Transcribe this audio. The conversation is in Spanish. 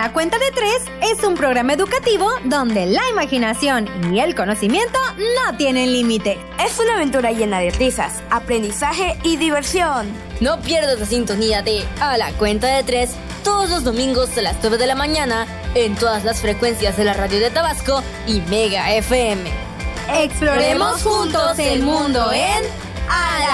La Cuenta de Tres es un programa educativo donde la imaginación y el conocimiento no tienen límite. Es una aventura llena de risas, aprendizaje y diversión. No pierdas la sintonía de A la Cuenta de Tres todos los domingos a las 9 de la mañana en todas las frecuencias de la radio de Tabasco y Mega FM. Exploremos juntos el mundo en A la